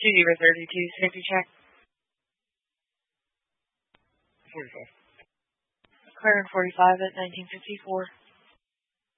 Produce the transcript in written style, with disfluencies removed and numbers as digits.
Geneva 32, safety check. 45. Clearing 45 at 1954.